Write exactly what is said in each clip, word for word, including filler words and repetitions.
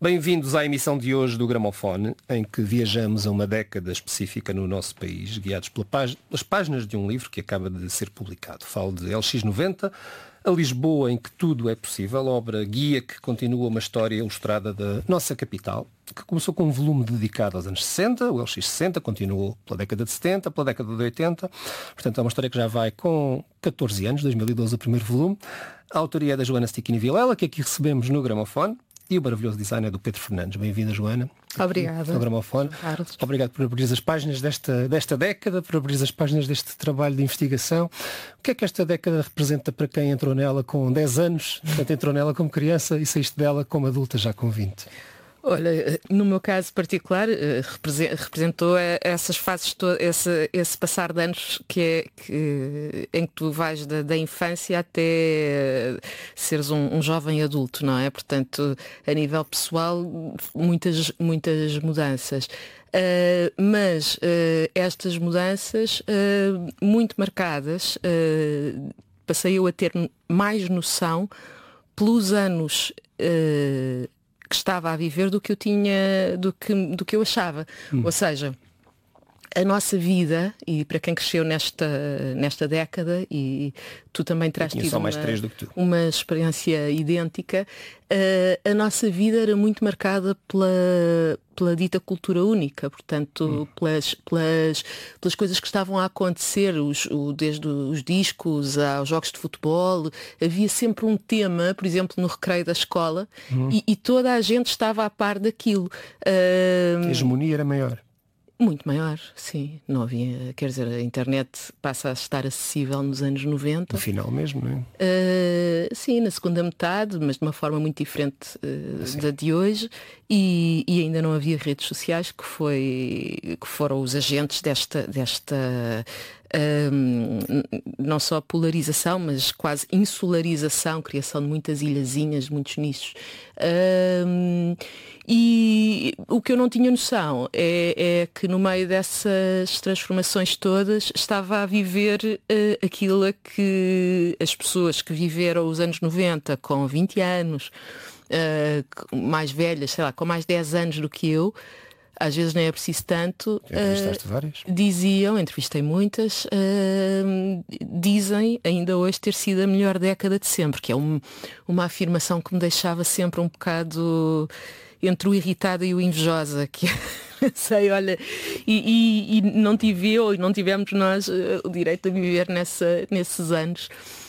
Bem-vindos à emissão de hoje do Gramofone, em que viajamos a uma década específica no nosso país, guiados pelas páginas de um livro que acaba de ser publicado. Falo de L X noventa, a Lisboa em que tudo é possível, obra guia que continua uma história ilustrada da nossa capital, que começou com um volume dedicado aos anos sessenta, o L X sessenta, continuou pela década de setenta, pela década de oitenta, portanto é uma história que já vai com catorze anos, dois mil e doze o primeiro volume. A autoria é da Joana Stickini Vilela, que aqui recebemos no Gramofone. E o maravilhoso design é do Pedro Fernandes. Bem-vinda, Joana. Obrigada. Ao Gramofone. Obrigado por abrir as páginas desta, desta década, por abrir as páginas deste trabalho de investigação. O que é que esta década representa para quem entrou nela com dez anos, portanto entrou nela como criança e saíste dela como adulta já com vinte? Olha, no meu caso particular, representou essas fases, esse, esse passar de anos que é, que, em que tu vais da, da infância até seres um, um jovem adulto, não é? Portanto, a nível pessoal, muitas, muitas mudanças. Uh, mas uh, estas mudanças, uh, muito marcadas, uh, passei eu a ter mais noção pelos anos uh, que estava a viver do que eu tinha, do que, do que eu achava. Hum. Ou seja, a nossa vida, e para quem cresceu nesta, nesta década, e tu também terás tido uma, uma experiência idêntica, uh, a nossa vida era muito marcada pela, pela dita cultura única, portanto, hum. pelas, pelas, pelas coisas que estavam a acontecer, os, o, desde os discos aos jogos de futebol, havia sempre um tema, por exemplo, no recreio da escola, hum. e, e toda a gente estava a par daquilo. Uh, a hegemonia era maior. Muito maior, sim. Não havia, quer dizer, a internet passa a estar acessível nos anos noventa. No final mesmo, não é? Uh, sim, na segunda metade, mas de uma forma muito diferente uh, da de hoje. E, e ainda não havia redes sociais, que, foi, que foram os agentes desta, desta um, não só polarização, mas quase insularização, criação de muitas ilhazinhas, de muitos nichos. Um, e o que eu não tinha noção é, é que no meio dessas transformações todas estava a viver uh, aquilo a que as pessoas que viveram os anos noventa com vinte anos, uh, mais velhas, sei lá, com mais dez anos do que eu, às vezes nem é preciso tanto, entrevistaste uh, várias? Diziam, entrevistei muitas, uh, dizem ainda hoje ter sido a melhor década de sempre, que é um, uma afirmação que me deixava sempre um bocado entre o irritada e o invejosa, que sei, olha, e, e, e não tive eu, e não tivemos nós uh, o direito a viver nessa, nesses anos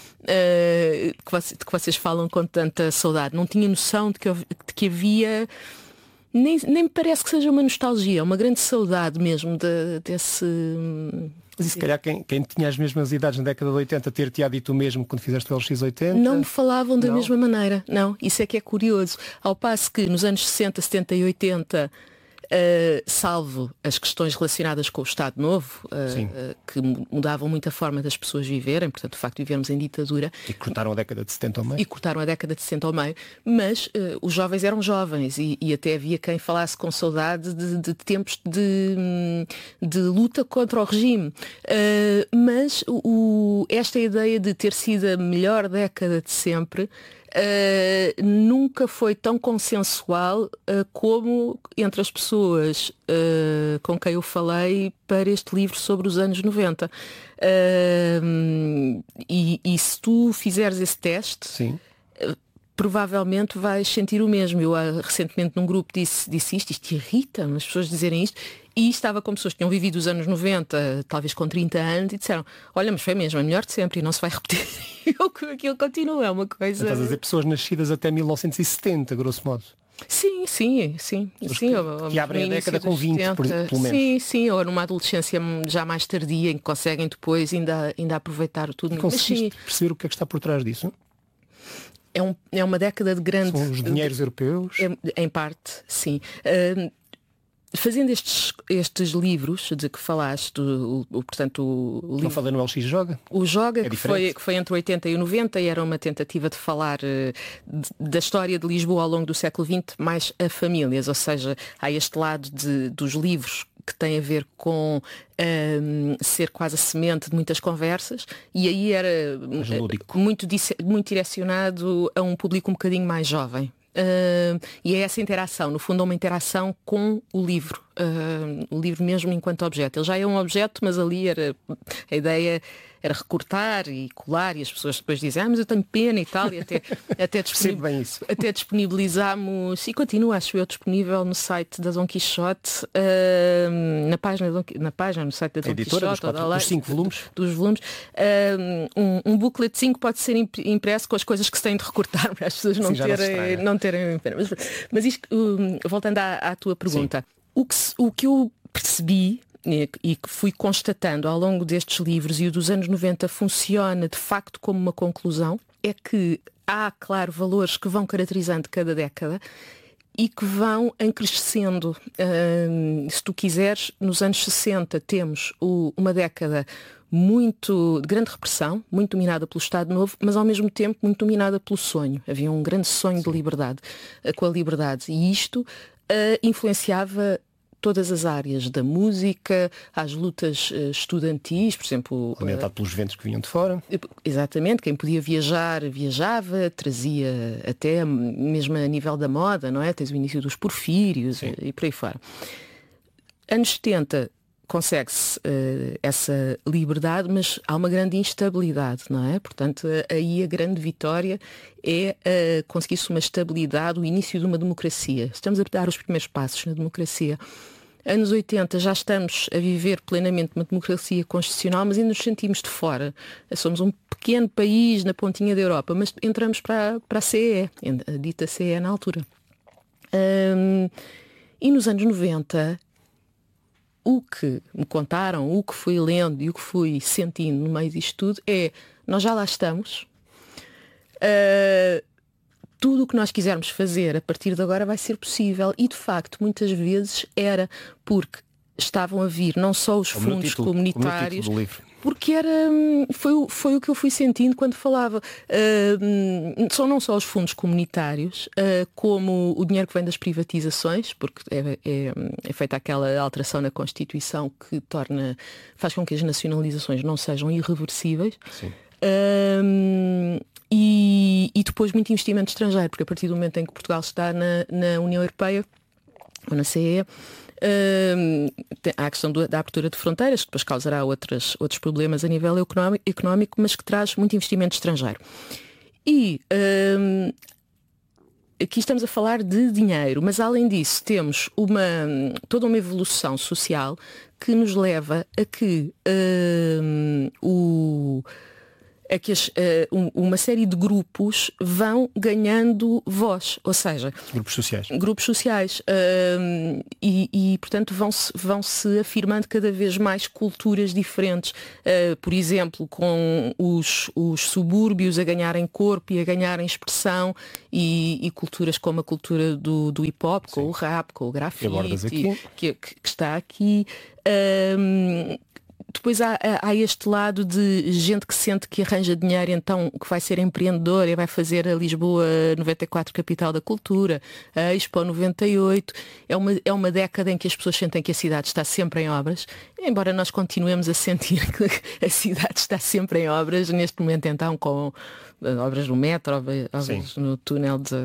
uh, que, vocês, de que vocês falam com tanta saudade. Não tinha noção de que, de que havia, nem, nem me parece que seja uma nostalgia, uma grande saudade mesmo de, desse... Mas e se calhar quem, quem tinha as mesmas idades na década de oitenta ter-te dito o mesmo quando fizeste o L X oitenta? Não me falavam da não. mesma maneira, não. Isso é que é curioso. Ao passo que nos anos sessenta, setenta e oitenta, Uh, salvo as questões relacionadas com o Estado Novo, uh, uh, que mudavam muito a forma das pessoas viverem, portanto o facto de vivermos em ditadura. E cortaram a década de setenta ao meio. E cortaram a década de sessenta ao meio, mas uh, os jovens eram jovens e, e até havia quem falasse com saudade de, de tempos de, de luta contra o regime. Uh, mas o, esta ideia de ter sido a melhor década de sempre Uh, nunca foi tão consensual uh, como entre as pessoas uh, com quem eu falei para este livro sobre os anos noventa. Uh, e, e se tu fizeres esse teste, sim, uh, provavelmente vais sentir o mesmo. Eu uh, recentemente num grupo disse, disse isto, isto irrita-me as pessoas dizerem isto. E estava com pessoas que tinham vivido os anos noventa, talvez com trinta anos, e disseram, olha, mas foi mesmo, é melhor de sempre e não se vai repetir. Aquilo continua, é uma coisa... Estás a dizer pessoas nascidas até mil novecentos e setenta, grosso modo. Sim, sim, sim. sim que, ou, que abrem a década com vinte, por, pelo menos. Sim, sim, ou numa adolescência já mais tardia, em que conseguem depois ainda, ainda aproveitar tudo. E conseguiste perceber o que é que está por trás disso? É, um, é uma década de grande... São os dinheiros europeus? É, em parte, sim. Uh, Fazendo estes, estes livros de que falaste, o, o, portanto... O livro, não falei no L X Joga? O Joga, é que, foi, que foi entre o oitenta e o noventa, e era uma tentativa de falar uh, de, da história de Lisboa ao longo do século vinte, mais a famílias, ou seja, há este lado de, dos livros que tem a ver com um, ser quase a semente de muitas conversas, e aí era muito, muito direcionado a um público um bocadinho mais jovem. Uh, e é essa interação, no fundo é uma interação com o livro, uh, o livro mesmo enquanto objeto. Ele já é um objeto, mas ali era, a ideia era recortar e colar, e as pessoas depois dizem, ah, mas eu tenho pena e tal, e até, até, bem isso. até disponibilizámos, e continua, acho eu, disponível no site da Dom Quixote, uh, na, página, na página, no site da Dom Editora, Quixote, dos, quatro, lá, dos cinco volumes. Dos volumes. Uh, um, um booklet cinco pode ser impresso com as coisas que se têm de recortar, para as pessoas não, Sim, terem, não, não terem pena. Mas, mas isto, uh, voltando à, à tua pergunta, o que, o que eu percebi e que fui constatando ao longo destes livros, e o dos anos noventa funciona de facto como uma conclusão, é que há, claro, valores que vão caracterizando cada década e que vão crescendo. Uh, se tu quiseres, nos anos sessenta temos o, uma década muito de grande repressão, muito dominada pelo Estado Novo, mas ao mesmo tempo muito dominada pelo sonho. Havia um grande sonho Sim. de liberdade, uh, com a liberdade. E isto uh, influenciava todas as áreas, da música às lutas uh, estudantis, por exemplo... Alimentado uh, pelos ventos que vinham de fora. Exatamente, quem podia viajar, viajava, trazia até mesmo a nível da moda, não é? Tens o início dos porfírios e, e por aí fora. Anos setenta consegue-se uh, essa liberdade, mas há uma grande instabilidade, não é? Portanto, aí a grande vitória é uh, conseguir-se uma estabilidade, o início de uma democracia. Estamos a dar os primeiros passos na democracia. Anos oitenta já estamos a viver plenamente uma democracia constitucional, mas ainda nos sentimos de fora. Somos um pequeno país na pontinha da Europa, mas entramos para, para a C E E, a dita C E E na altura. Um, e nos anos noventa, o que me contaram, o que fui lendo e o que fui sentindo no meio disto tudo é, nós já lá estamos, uh, tudo o que nós quisermos fazer a partir de agora vai ser possível, e de facto muitas vezes era porque estavam a vir não só os fundos título, comunitários, porque era, foi, foi o que eu fui sentindo quando falava. Uh, são não só os fundos comunitários, uh, como o dinheiro que vem das privatizações, porque é, é, é feita aquela alteração na Constituição que torna, faz com que as nacionalizações não sejam irreversíveis. Sim. Uh, e, e depois muito investimento estrangeiro, porque a partir do momento em que Portugal está na, na União Europeia, ou na C E E, Uh, há a questão do, da abertura de fronteiras, que depois causará outras, outros problemas a nível económico, económico, mas que traz muito investimento estrangeiro. E uh, aqui estamos a falar de dinheiro, mas além disso temos uma, toda uma evolução social que nos leva a que uh, o... é que as, uh, uma série de grupos vão ganhando voz, ou seja... Grupos sociais. Grupos sociais. Uh, e, e, portanto, vão-se, vão-se afirmando cada vez mais culturas diferentes. Uh, por exemplo, com os, os subúrbios a ganharem corpo e a ganharem expressão, e, e culturas como a cultura do, do hip-hop, com o rap, com o grafite, que, que, que está aqui... Uh, Depois há, há este lado de gente que sente que arranja dinheiro, então que vai ser empreendedor e vai fazer a Lisboa noventa e quatro capital da cultura, a Expo noventa e oito. É uma, é uma década em que as pessoas sentem que a cidade está sempre em obras, embora nós continuemos a sentir que a cidade está sempre em obras, neste momento então com obras no metro, obras Sim. no túnel de,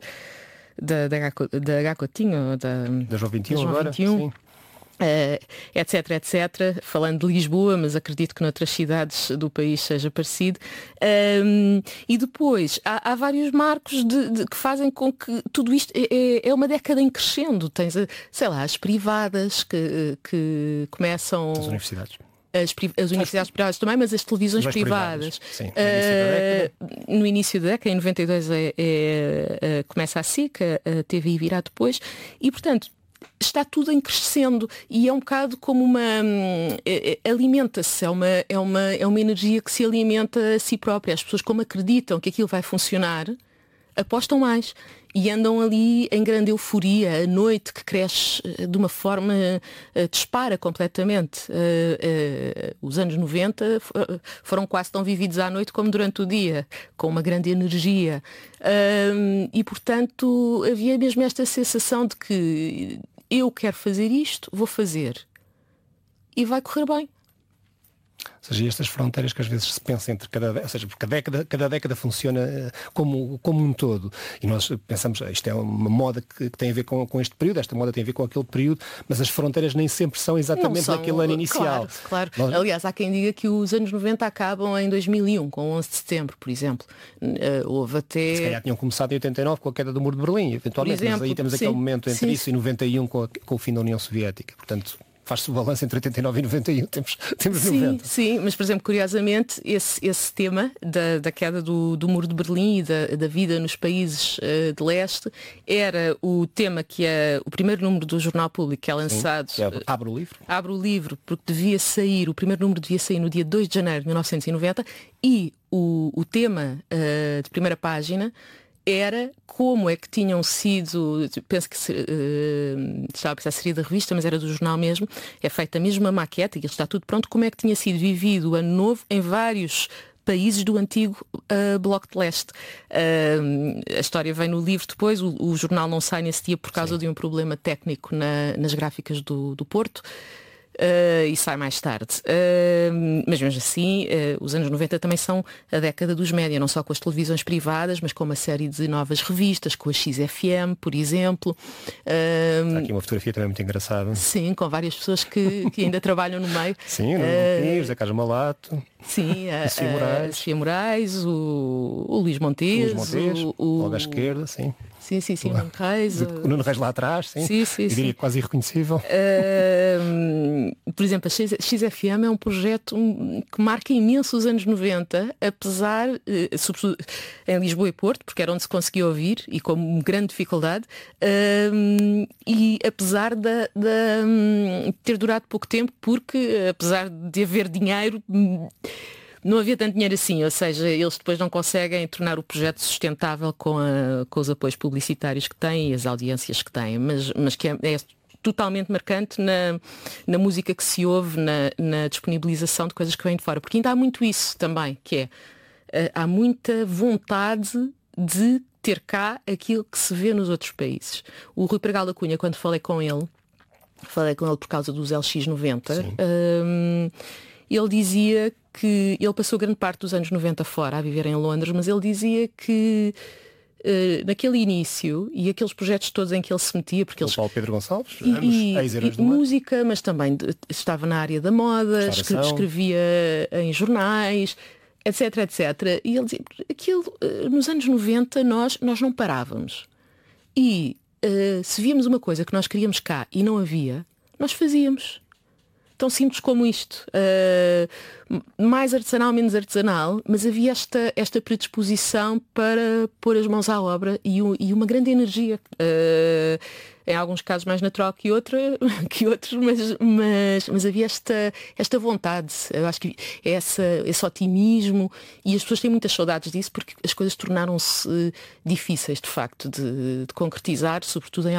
de, de, da Gacotinho, da, da João vinte e um da João agora. vinte e um. Sim. Uh, etc, etc, falando de Lisboa, mas acredito que noutras cidades do país seja parecido. Um, e depois há, há vários marcos de, de, que fazem com que tudo isto é, é uma década em crescendo. Tens, sei lá, as privadas que, que começam... As universidades. As, as universidades privadas também, mas as televisões as privadas. privadas. Sim, no, início uh, no início da década, em noventa e dois é, é, é, começa a SIC, a T V I virá depois, e portanto está tudo em crescendo, e é um bocado como uma... É, é, alimenta-se, é uma, é, uma, é uma energia que se alimenta a si própria. As pessoas, como acreditam que aquilo vai funcionar, apostam mais e andam ali em grande euforia. A noite que cresce de uma forma, dispara completamente. Os anos noventa foram quase tão vividos à noite como durante o dia, com uma grande energia. E, portanto, havia mesmo esta sensação de que eu quero fazer isto, vou fazer. E vai correr bem. Ou seja, estas fronteiras que às vezes se pensa entre cada, ou seja, porque a década, cada década funciona como, como um todo. E nós pensamos, isto é uma moda que, que tem a ver com, com este período, esta moda tem a ver com aquele período, mas as fronteiras nem sempre são exatamente são, naquele ano inicial. Claro, claro. Nós... Aliás, há quem diga que os anos noventa acabam em dois mil e um, com o onze de setembro, por exemplo. Uh, houve até... Se calhar tinham começado em oitenta e nove com a queda do Muro de Berlim, eventualmente, exemplo, mas aí temos sim, aquele momento entre sim. isso e noventa e um com, a, com o fim da União Soviética. Portanto, faz-se o balanço entre oitenta e nove e noventa e um, temos, temos sim, noventa. Sim, mas por exemplo, curiosamente, esse, esse tema da, da queda do, do Muro de Berlim e da, da vida nos países uh, de leste era o tema que é o primeiro número do Jornal Público, que é lançado. Sim, é, abre o livro. Abre o livro, porque devia sair, o primeiro número devia sair no dia dois de janeiro de mil novecentos e noventa e o, o tema uh, de primeira página era como é que tinham sido, penso que uh, estava a pensar seria da revista, mas era do jornal mesmo, é feita a mesma maquete e está tudo pronto, como é que tinha sido vivido o Ano Novo em vários países do antigo uh, Bloco de Leste. Uh, a história vem no livro depois, o, o jornal não sai nesse dia por causa Sim. de um problema técnico na, nas gráficas do, do Porto. Uh, e sai mais tarde. Uh, mas mesmo assim, uh, os anos noventa também são a década dos média, não só com as televisões privadas, mas com uma série de novas revistas, com a X F M, por exemplo. Uh, Há aqui uma fotografia também muito engraçada. Sim, com várias pessoas que, que ainda trabalham no meio. Sim, no uh, José Carlos Malato. Sim, a, Sofia Moraes, a Sofia Moraes o, o Luís Montes, Luís Montes o, o... logo à esquerda, sim. Sim, sim, sim, o Nuno Reis. O Nuno Reis lá atrás, sim. Sim, sim, Eu diria sim. quase irreconhecível. Uh, por exemplo, a X F M é um projeto que marca imenso os anos noventa, apesar, uh, sobretudo em Lisboa e Porto, porque era onde se conseguia ouvir e com grande dificuldade, uh, e apesar de, de um, ter durado pouco tempo, porque apesar de haver dinheiro... Não havia tanto dinheiro assim, ou seja, eles depois não conseguem tornar o projeto sustentável com, a, com os apoios publicitários que têm e as audiências que têm, mas, mas que é, é totalmente marcante na, na música que se ouve, na, na disponibilização de coisas que vêm de fora, porque ainda há muito isso também, que é, há muita vontade de ter cá aquilo que se vê nos outros países. O Rui Pregal da Cunha, quando falei com ele, falei com ele por causa dos L X noventa, hum, ele dizia que ele passou grande parte dos anos noventa fora a viver em Londres, mas ele dizia que uh, naquele início e aqueles projetos todos em que ele se metia, porque o eles... Paulo Pedro Gonçalves, e, ex-Heróis e do Mar. música, mas também de, estava na área da moda, escre- escrevia em jornais, etc, etcétera. E ele dizia, aquilo, uh, nos anos noventa nós, nós não parávamos. E uh, se víamos uma coisa que nós queríamos cá e não havia, nós fazíamos. Tão simples como isto. Uh, mais artesanal, menos artesanal, mas havia esta, esta predisposição para pôr as mãos à obra e, um, e uma grande energia. Uh, em alguns casos mais natural que, outra, que outros, mas, mas, mas havia esta, esta vontade. Eu acho que é essa, esse otimismo, e as pessoas têm muitas saudades disso porque as coisas tornaram-se difíceis, de facto, de, de concretizar, sobretudo em